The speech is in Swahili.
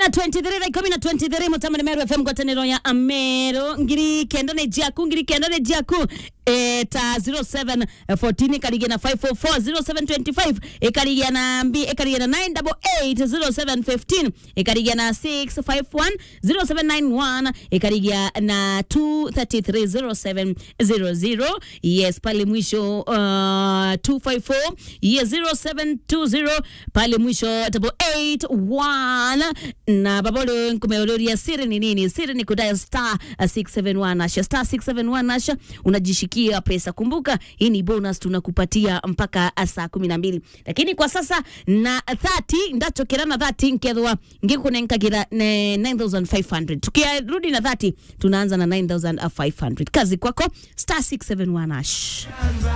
na 23 like 23 Mutama Meru FM Gotanero ya Amero ngiri kendo ne jiaku ta 0714 karigia na 544 0725 karigia na 988 0715 karigia na 651 0791 karigia na 233 0700 yes pale mwisho 254 yes 0720 pale mwisho 881 na babolo nkumeoloria siri ni nini? Siri ni kudai star 671 asha star 671 asha unajishikia pesa. Kumbuka hii ni bonus tunakupatia mpaka saa 12. Lakini kwa sasa na 30 ndachokera na 30 nkedwa ngikunenkagira 9500. Tukirudi na 30 tunaanza na 9500. Kazi kwako star 671 ash.